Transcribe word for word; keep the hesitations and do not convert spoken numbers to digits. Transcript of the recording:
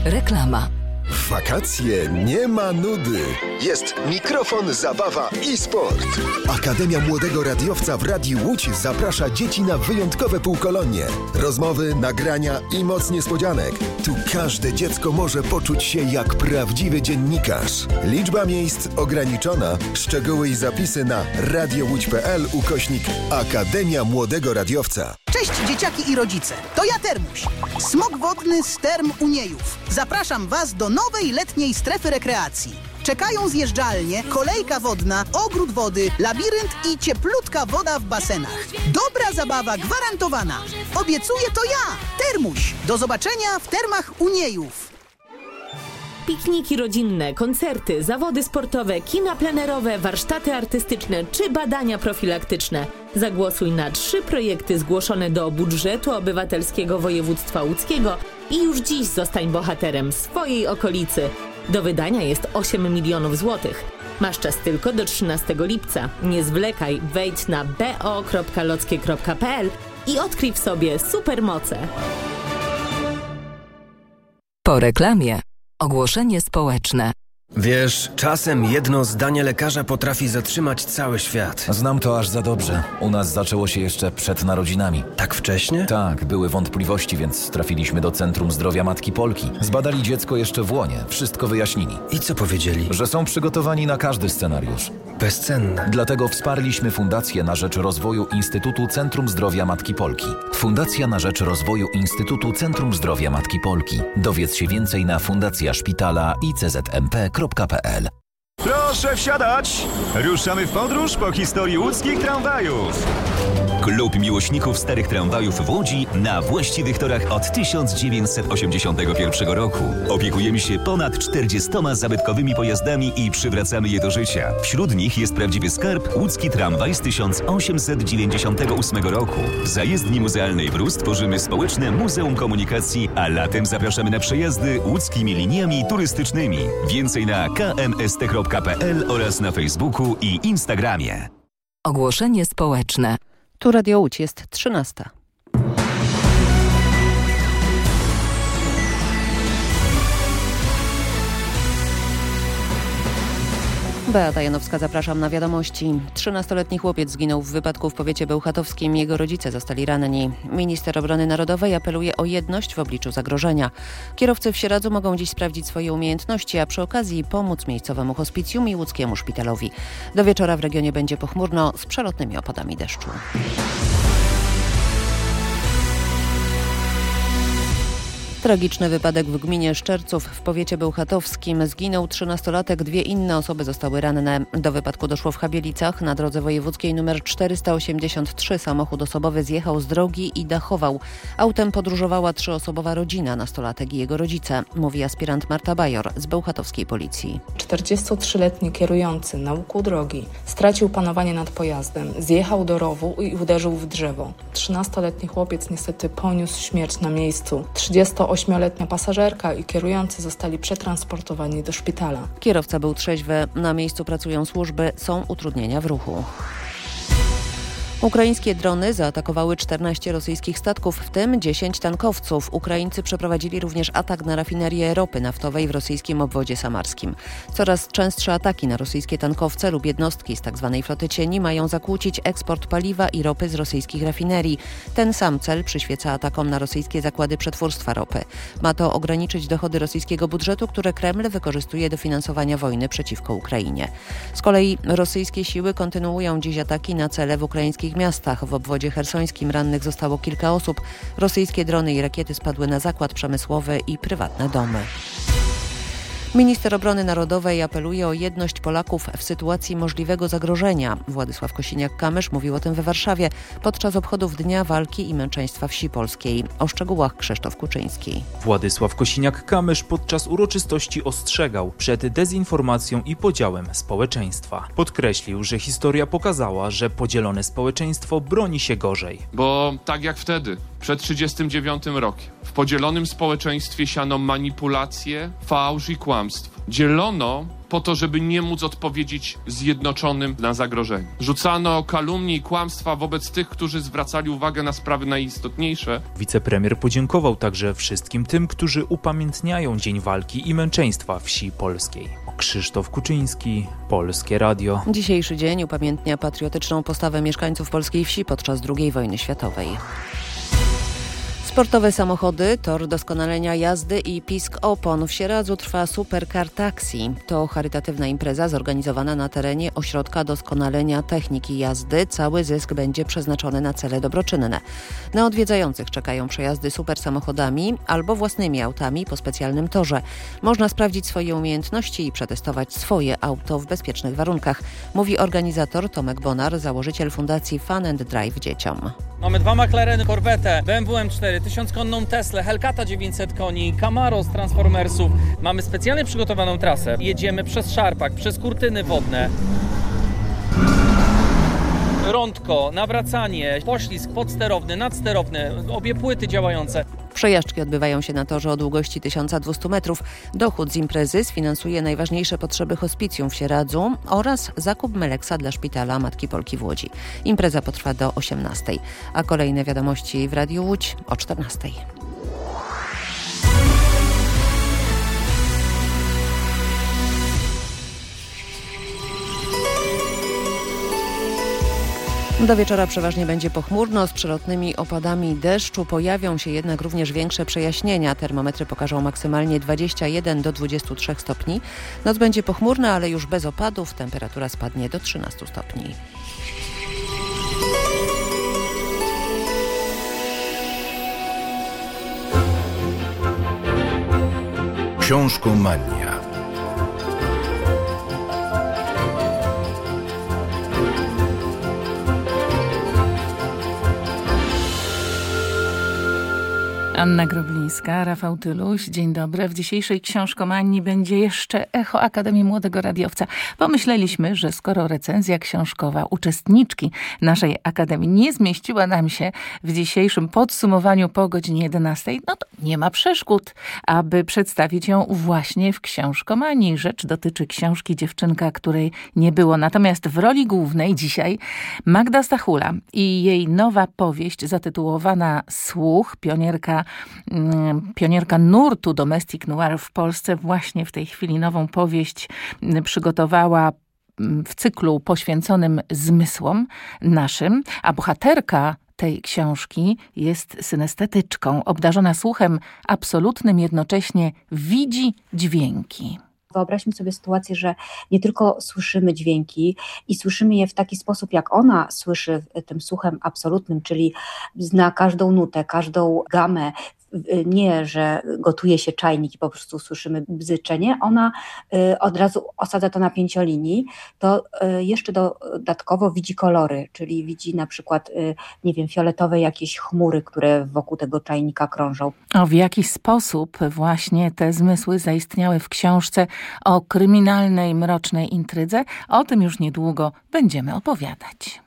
Reklama. W wakacje nie ma nudy. Jest mikrofon, zabawa i sport. Akademia Młodego Radiowca w Radiu Łódź zaprasza dzieci na wyjątkowe półkolonie. Rozmowy, nagrania i moc niespodzianek. Tu każde dziecko może poczuć się jak prawdziwy dziennikarz. Liczba miejsc ograniczona. Szczegóły i zapisy na radiołódź.pl ukośnik Akademia Młodego Radiowca. Cześć dzieciaki i rodzice, to ja Termuś, smok wodny z Term Uniejów. Zapraszam Was do nowej letniej strefy rekreacji. Czekają zjeżdżalnie, kolejka wodna, ogród wody, labirynt i cieplutka woda w basenach. Dobra zabawa gwarantowana. Obiecuję to ja, Termuś. Do zobaczenia w Termach Uniejów. Pikniki rodzinne, koncerty, zawody sportowe, kina plenerowe, warsztaty artystyczne czy badania profilaktyczne. Zagłosuj na trzy projekty zgłoszone do budżetu obywatelskiego województwa łódzkiego i już dziś zostań bohaterem swojej okolicy. Do wydania jest osiem milionów złotych. Masz czas tylko do trzynastego lipca. Nie zwlekaj, wejdź na b o kropka lockie kropka p l i odkryj w sobie supermoce. Po reklamie. Ogłoszenie społeczne. Wiesz, czasem jedno zdanie lekarza potrafi zatrzymać cały świat. Znam to aż za dobrze. U nas zaczęło się jeszcze przed narodzinami. Tak wcześnie? Tak, były wątpliwości, więc trafiliśmy do Centrum Zdrowia Matki Polki. Zbadali dziecko jeszcze w łonie, wszystko wyjaśnili. I co powiedzieli? Że są przygotowani na każdy scenariusz. Bezcenne. Dlatego wsparliśmy Fundację na rzecz rozwoju Instytutu Centrum Zdrowia Matki Polki. Fundacja na rzecz rozwoju Instytutu Centrum Zdrowia Matki Polki. Dowiedz się więcej na fundacja szpitala i c z m p kropka p l. Proszę wsiadać! Ruszamy w podróż po historii łódzkich tramwajów. Klub miłośników starych tramwajów w Łodzi na właściwych torach od tysiąc dziewięćset osiemdziesiątego pierwszego roku. Opiekujemy się ponad czterdziestoma zabytkowymi pojazdami i przywracamy je do życia. Wśród nich jest prawdziwy skarb łódzki tramwaj z tysiąc osiemset dziewięćdziesiątego ósmego roku. W zajezdni muzealnej w Rus tworzymy społeczne Muzeum Komunikacji, a latem zapraszamy na przejazdy łódzkimi liniami turystycznymi. Więcej na k m s t kropka p l oraz na Facebooku i Instagramie. Ogłoszenie społeczne. Tu Radio Łódź, jest trzynasta. Beata Janowska, zapraszam na wiadomości. trzynastoletni chłopiec zginął w wypadku w powiecie bełchatowskim. Jego rodzice zostali ranni. Minister Obrony Narodowej apeluje o jedność w obliczu zagrożenia. Kierowcy w Sieradzu mogą dziś sprawdzić swoje umiejętności, a przy okazji pomóc miejscowemu hospicjum i łódzkiemu szpitalowi. Do wieczora w regionie będzie pochmurno z przelotnymi opadami deszczu. Tragiczny wypadek w gminie Szczerców w powiecie bełchatowskim. Zginął trzynastolatek, dwie inne osoby zostały ranne. Do wypadku doszło w Chabielicach. Na drodze wojewódzkiej nr czterysta osiemdziesiąt trzy samochód osobowy zjechał z drogi i dachował. Autem podróżowała trzyosobowa rodzina, nastolatek i jego rodzice, mówi aspirant Marta Bajor z bełchatowskiej policji. czterdziestotrzyletni kierujący na łuku drogi stracił panowanie nad pojazdem, zjechał do rowu i uderzył w drzewo. trzynastoletni chłopiec niestety poniósł śmierć na miejscu. trzydziestoośmioletnia pasażerka i kierujący zostali przetransportowani do szpitala. Kierowca był trzeźwy. Na miejscu pracują służby, są utrudnienia w ruchu. Ukraińskie drony zaatakowały czternaście rosyjskich statków, w tym dziesięć tankowców. Ukraińcy przeprowadzili również atak na rafinerię ropy naftowej w rosyjskim obwodzie samarskim. Coraz częstsze ataki na rosyjskie tankowce lub jednostki z tzw. floty cieni mają zakłócić eksport paliwa i ropy z rosyjskich rafinerii. Ten sam cel przyświeca atakom na rosyjskie zakłady przetwórstwa ropy. Ma to ograniczyć dochody rosyjskiego budżetu, które Kreml wykorzystuje do finansowania wojny przeciwko Ukrainie. Z kolei rosyjskie siły kontynuują dziś ataki na cele w ukraińskich miastach. W obwodzie chersońskim rannych zostało kilka osób. Rosyjskie drony i rakiety spadły na zakład przemysłowy i prywatne domy. Minister Obrony Narodowej apeluje o jedność Polaków w sytuacji możliwego zagrożenia. Władysław Kosiniak-Kamysz mówił o tym we Warszawie podczas obchodów Dnia Walki i Męczeństwa Wsi Polskiej. O szczegółach Krzysztof Kuczyński. Władysław Kosiniak-Kamysz podczas uroczystości ostrzegał przed dezinformacją i podziałem społeczeństwa. Podkreślił, że historia pokazała, że podzielone społeczeństwo broni się gorzej. Bo tak jak wtedy, przed trzydziestym dziewiątym rokiem, w podzielonym społeczeństwie siano manipulacje, fałsz i kłamstwo. dzielono po to, żeby nie móc odpowiedzieć zjednoczonym na zagrożenie. Rzucano kalumnie i kłamstwa wobec tych, którzy zwracali uwagę na sprawy najistotniejsze. Wicepremier podziękował także wszystkim tym, którzy upamiętniają Dzień Walki i Męczeństwa Wsi Polskiej. Krzysztof Kuczyński, Polskie Radio. Dzisiejszy dzień upamiętnia patriotyczną postawę mieszkańców polskiej wsi podczas drugiej wojny światowej. Sportowe samochody, tor doskonalenia jazdy i pisk opon. W Sieradzu trwa Supercar Taxi. To charytatywna impreza zorganizowana na terenie Ośrodka Doskonalenia Techniki Jazdy. Cały zysk będzie przeznaczony na cele dobroczynne. Na odwiedzających czekają przejazdy super samochodami albo własnymi autami po specjalnym torze. Można sprawdzić swoje umiejętności i przetestować swoje auto w bezpiecznych warunkach, mówi organizator Tomek Bonar, założyciel fundacji Fun and Drive dzieciom. Mamy dwa McLareny, Corvette, B M W M cztery, tysiąckonną Teslę, Hellcata dziewięćset koni, Camaro z Transformersów. Mamy specjalnie przygotowaną trasę. Jedziemy przez szarpak, przez kurtyny wodne. Rądko, nawracanie, poślizg podsterowny, nadsterowny, obie płyty działające. Przejażdżki odbywają się na torze o długości tysiąc dwieście metrów. Dochód z imprezy sfinansuje najważniejsze potrzeby hospicjum w Sieradzu oraz zakup meleksa dla szpitala Matki Polki w Łodzi. Impreza potrwa do osiemnastej, a kolejne wiadomości w Radiu Łódź o czternastej. Do wieczora przeważnie będzie pochmurno, z przelotnymi opadami deszczu. Pojawią się jednak również większe przejaśnienia. Termometry pokażą maksymalnie dwadzieścia jeden do dwudziestu trzech stopni. Noc będzie pochmurna, ale już bez opadów. Temperatura spadnie do trzynastu stopni. Książkomania. Anna Groblińska, Rafał Tyluś. Dzień dobry. W dzisiejszej książkomanii będzie jeszcze echo Akademii Młodego Radiowca. Pomyśleliśmy, że skoro recenzja książkowa uczestniczki naszej Akademii nie zmieściła nam się w dzisiejszym podsumowaniu po godzinie jedenastej, no to nie ma przeszkód, aby przedstawić ją właśnie w książkomanii. Rzecz dotyczy książki Dziewczynka, której nie było. Natomiast w roli głównej dzisiaj Magda Stachula i jej nowa powieść zatytułowana Słuch, pionierka Pionierka nurtu domestic noir w Polsce właśnie w tej chwili nową powieść przygotowała w cyklu poświęconym zmysłom naszym, a bohaterka tej książki jest synestetyczką, obdarzona słuchem absolutnym, jednocześnie widzi dźwięki. Wyobraźmy sobie sytuację, że nie tylko słyszymy dźwięki i słyszymy je w taki sposób, jak ona słyszy tym słuchem absolutnym, czyli zna każdą nutę, każdą gamę. Nie, że gotuje się czajnik i po prostu słyszymy bzyczenie, ona y, od razu osadza to na pięciolinii, to y, jeszcze dodatkowo widzi kolory, czyli widzi na przykład, y, nie wiem, fioletowe jakieś chmury, które wokół tego czajnika krążą. O, w jaki sposób właśnie te zmysły zaistniały w książce o kryminalnej, mrocznej intrydze? O tym już niedługo będziemy opowiadać.